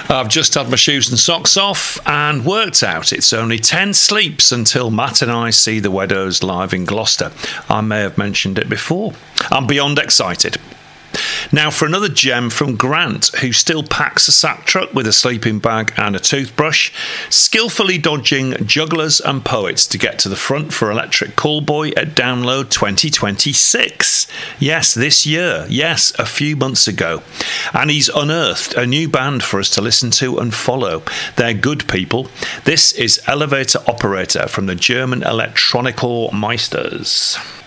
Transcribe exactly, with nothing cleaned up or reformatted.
I've just had my shoes and socks off and worked out it's only ten sleeps until Matt and I see the Weddos live in Gloucester. I may have mentioned it before. I'm beyond excited. Now for another gem from Grant, who still packs a sack truck with a sleeping bag and a toothbrush, skillfully dodging jugglers and poets to get to the front for Electric Callboy at Download twenty twenty-six. Yes, this year. Yes, a few months ago. And he's unearthed a new band for us to listen to and follow. They're good people. This is Elevator Operator from the German Electronical Meisters.